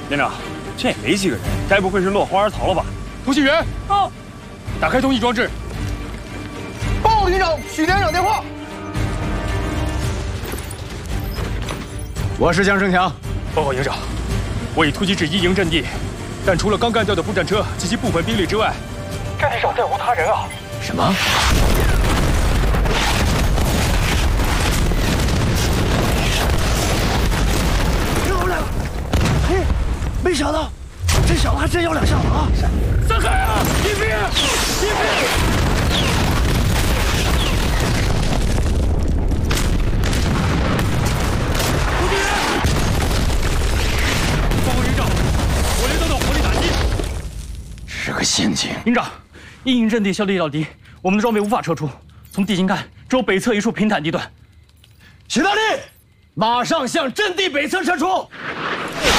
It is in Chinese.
连长，这也没几个人，该不会是落荒而逃了吧？ 通信员，到，打开通信装置。报连长，许连长电话。 我是江生强。 报告营长，我已突击至一营阵地，但除了刚干掉的步战车及其部分兵力之外，阵地上再无他人啊！ 什么？ 又来了！嘿，没想到这小子还真有两下子啊！ 散开啊！一兵！一兵！ 是个陷阱。 营长，一营阵地消力到低，我们的装备无法撤出。从地形看，只有北侧一处平坦地段。 许大力，马上向阵地北侧撤出。